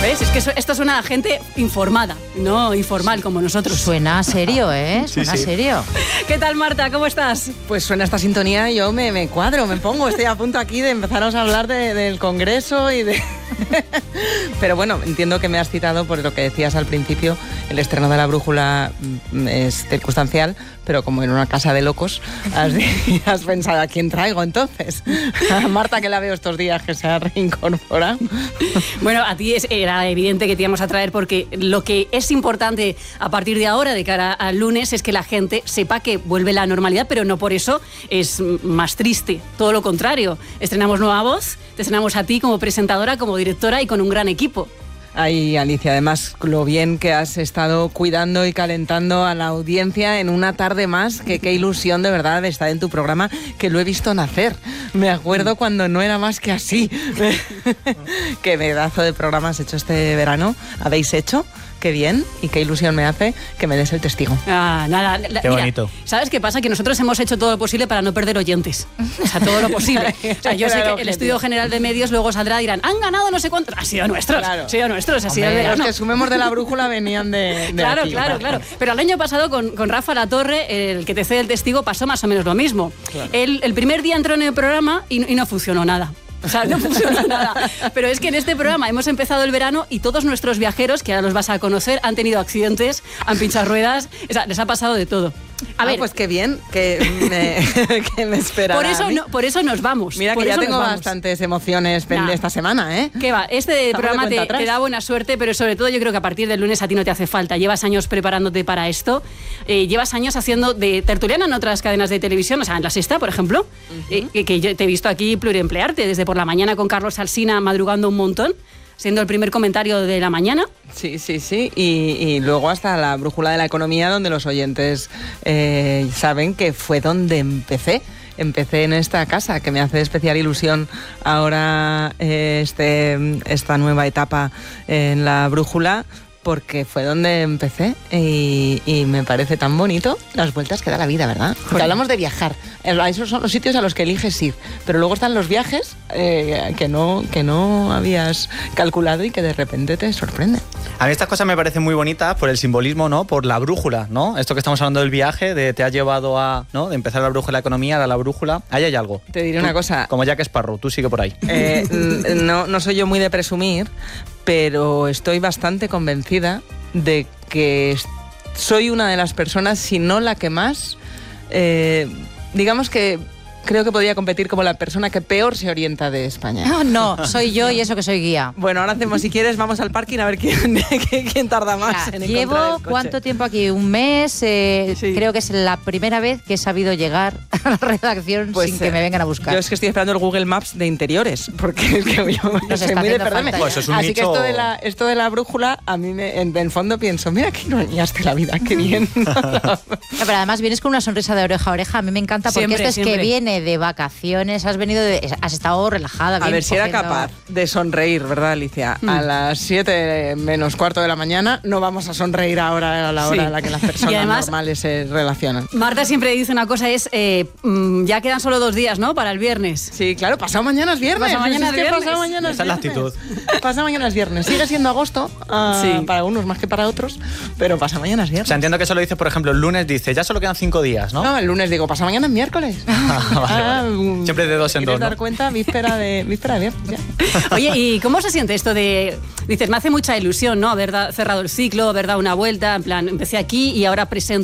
¿Ves? Es que esto suena a gente informada, no informal como nosotros. Suena serio, ¿eh? Suena serio. ¿Qué tal, Marta? ¿Cómo estás? Pues suena esta sintonía y yo me cuadro, me pongo. Estoy a punto aquí de empezaros a hablar del Congreso y de... Pero bueno, entiendo que me has citado por lo que decías al principio. El estreno de La Brújula es circunstancial, pero como en una casa de locos, has pensado, ¿a quién traigo entonces? A Marta, que la veo estos días que se ha reincorporado. Bueno, a ti era evidente que te íbamos a traer porque lo que es importante a partir de ahora, de cara al lunes, es que la gente sepa que vuelve la normalidad, pero no por eso es más triste. Todo lo contrario. Estrenamos nueva voz, te estrenamos a ti como presentadora, como directora y con un gran equipo. Ay, Alicia, además, lo bien que has estado cuidando y calentando a la audiencia en una tarde más, que qué ilusión de verdad de estar en tu programa, que lo he visto nacer. Me acuerdo cuando no era más que así. Qué pedazo de programa has hecho este verano, habéis hecho. Qué bien y qué ilusión me hace que me des el testigo. Nada. Qué bonito. ¿Sabes qué pasa? Que nosotros hemos hecho todo lo posible para no perder oyentes. O sea, todo lo posible. O sea, yo sé que el Estudio General de Medios luego saldrá y dirán, han ganado no sé cuánto. Ha sido nuestros. Claro. Ha sido nuestros. Los que sumemos de La Brújula venían de claro, aquí. Claro. Pero el año pasado con Rafa Latorre, el que te cede el testigo, pasó más o menos lo mismo. Claro. El primer día entró en el programa y no funcionó nada. O sea, no funciona nada. Pero es que en este programa hemos empezado el verano y todos nuestros viajeros, que ahora los vas a conocer, han tenido accidentes, han pinchado ruedas, o sea, les ha pasado de todo. A ver, pues qué bien, que me espera. Por eso nos vamos. Mira que ya tengo bastantes emociones esta semana, ¿eh? ¿Qué va? Este programa te da buena suerte, pero sobre todo yo creo que a partir del lunes a ti no te hace falta. Llevas años preparándote para esto. Llevas años haciendo de tertuliana en otras cadenas de televisión, o sea, en La Sexta, por ejemplo, que yo te he visto aquí pluriemplearte, desde por la mañana con Carlos Alsina madrugando un montón, siendo el primer comentario de la mañana. Sí. Y luego hasta La Brújula de la Economía, donde los oyentes saben que fue donde empecé. Empecé en esta casa, que me hace especial ilusión ahora esta nueva etapa en La Brújula, porque fue donde empecé y me parece tan bonito las vueltas que da la vida, ¿verdad? Porque hablamos de viajar. Esos son los sitios a los que eliges ir. Pero luego están los viajes que no habías calculado y que de repente te sorprenden. A mí estas cosas me parecen muy bonitas por el simbolismo, ¿no? Por la brújula, ¿no? Esto que estamos hablando del viaje, te ha llevado a, ¿no? De empezar La Brújula de la Economía, a La Brújula. Ahí hay algo. Te diré una cosa. Como Jack Sparrow, tú sigue por ahí. No soy yo muy de presumir, pero estoy bastante convencida de que soy una de las personas, si no la que más, digamos que creo que podría competir como la persona que peor se orienta de España. No, soy yo y eso que soy guía. Bueno, ahora hacemos, si quieres, vamos al parking a ver quién tarda más en encontrar el Llevo coche. ¿Cuánto tiempo aquí? Un mes. Sí. Creo que es la primera vez que he sabido llegar a la redacción sin que me vengan a buscar. Yo es que estoy esperando el Google Maps de interiores, porque es que yo soy muy de perderme. Pues es un así nicho... que esto de la brújula, a mí en el fondo pienso, mira qué ironíaste la vida, qué bien. No, pero además vienes con una sonrisa de oreja a oreja. A mí me encanta porque siempre. que viene de vacaciones, has estado relajada. A ver si era capaz de sonreír, ¿verdad, Alicia? A las 7 menos cuarto de la mañana no vamos a sonreír ahora a la hora en la que las personas además, normales se relacionan. Marta siempre dice una cosa, ya quedan solo 2 días, ¿no? Para el viernes. Sí, claro, pasado mañana es viernes. Pasado mañana es viernes. Esa es la actitud. Pasado mañana es viernes. Sigue siendo agosto, para unos más que para otros, pero pasado mañana es viernes. O sea, entiendo que eso lo dice, por ejemplo, el lunes dice, ya solo quedan 5 días, ¿no? No, el lunes digo, pasado mañana es miércoles. Vale. Siempre de 2 en 2, ¿Quieres dar cuenta? Víspera de viernes. Oye, ¿y cómo se siente esto de... Dices, me hace mucha ilusión, ¿no? Haber cerrado el ciclo, haber dado una vuelta, en plan, empecé aquí y ahora presento